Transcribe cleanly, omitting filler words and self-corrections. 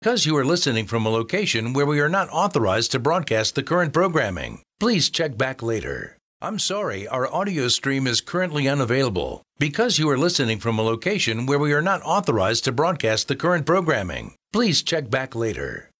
Because you are listening from a location where we are not authorized to broadcast the current programming. Please check back later. I'm sorry, our audio stream is currently unavailable. Because you are listening from a location where we are not authorized to broadcast the current programming. Please check back later.